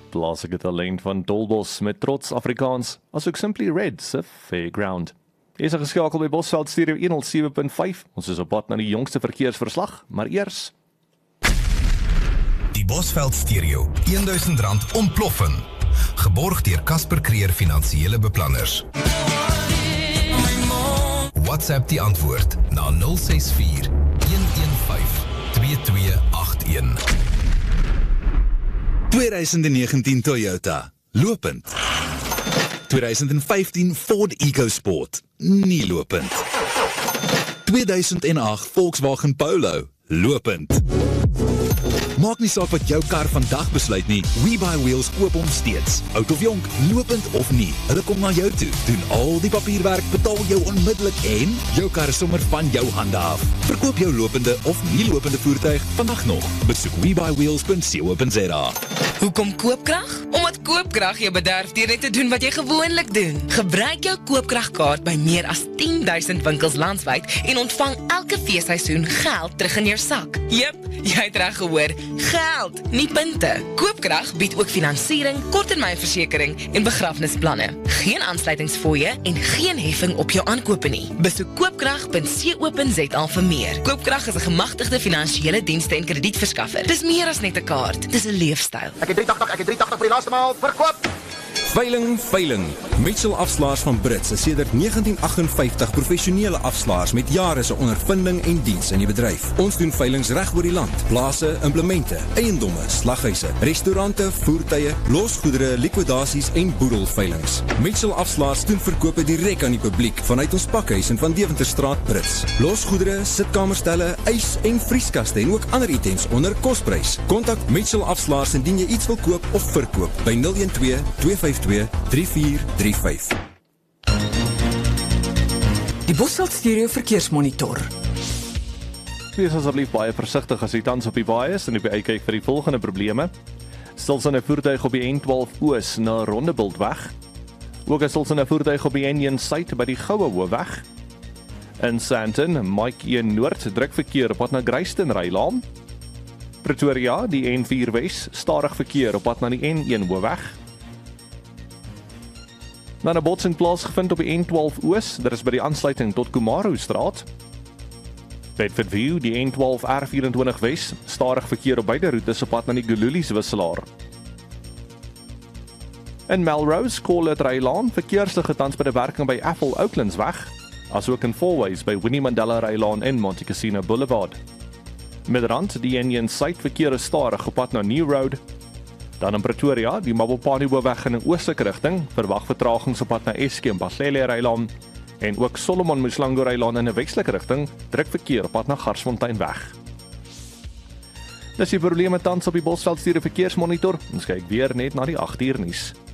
plaaslike talent van Dolbos met trots Afrikaans, asook Simply Red se Fairground. Is geskakel by Bosveld Stereo 107.5. Ons is op pad na die jongste verkeersverslag, maar eers die Bosveld Stereo R1000 ontploffing. Geborg deur Casper Creer Finansiële Beplanners. WhatsApp die antwoord na 064 115 2281. 2019 Toyota, lopend. 2015 Ford EcoSport, nie lopend. 2008 Volkswagen Polo, lopend. Maak nie saak wat jou kar vandag besluit nie, WeBuyWheels koop hom steeds. Oud of jonk, lopend of nie, hulle kom na jou toe, doen al die papierwerk, betaal jou onmiddellik en jou kar is sommer van jou hande af. Verkoop jou lopende of nie lopende voertuig vandag nog. Besoek WeBuyWheels.co.za. Hoekom koopkrag? Omdat koopkrag jou bederf deur net te doen wat jy gewoonlik doen. Gebruik jou koopkragkaart by meer as 10,000 winkels landwyd en ontvang elke feesseisoen geld terug in jou sak. Jep, jy het reg gehoor. Geld, nie punte. Koopkrag bied ook finansiering, korttermynversekering en begrafnisplanne. Geen aansluitingsfooie en geen heffing op jou aankope nie. Besoek koopkrag.co.za vir meer. Koopkrag is 'n gemagtigde finansiële dienste en kredietverskaffer. Dis meer as net 'n kaart, dis 'n leefstyl. Ek het 380 vir die laaste maal, verkoop! Veiling. Mitchell Afslaers van Brits is sedert 1958 professionele afslaers met jare se ondervinding en diens in die bedryf. Ons doen veilings reg oor die land. Plase, implemente, eiendomme, slaghuise, restaurante, voertuie, losgoedere, likwidasies en boedelveilings. Mitchell Afslaers doen verkope direk aan die publiek vanuit ons pakhuis in Van Deventerstraat Brits. Losgoedere, sitkamerstelle, ys en vrieskaste en ook ander items onder kosprys. Kontak Mitchell Afslaers indien jy iets wil koop of verkoop by 012 252 3435. Die Bosveld Stereo Verkeersmonitor. Wees asseblief baie versigtig as jy tans op die baie is en op die uitkyk vir die volgende probleme. Stilsynne voertuig op die N12 Oos na Rondebultweg. Ook 'n stilsynne voertuig op die N1 Suid by die Goue Hoofweg. In Sandton, Mike 1 Noord, druk verkeer op pad na Greystenrylaan. Pretoria, die N4 Wes, stadig verkeer op pad na die N1 Hoofweg. Na 'n botsing plaasgevind op die N12 Oos, dit is by die aansluiting tot Kumaro Straat. Bedford View, die N12 R24 Wes, stadig verkeer op beide roetes op pad na die Gululies wisselaar. In Melrose, Colet-Rylaan, verkeersligte tans by die werking by Apple Oaklandsweg, asook in Fourways by Winnie Mandela Rylaan en Montecasino Boulevard. Midrand, die N1 Suid verkeer is stadig op pad na New Road. Dan in Pretoria, die Mabopani Hoofweg in 'n oostelike rigting, verwag vertragings op pad na Eske en Batlele Rylaan en ook Solomon Muslango Rylaan in 'n westelike rigting, druk verkeer op pad na Garsfonteinweg. Dis die probleme tans op die Bosveld Stereo Verkeersmonitor. Ons kyk weer net na die 8 uur nuus.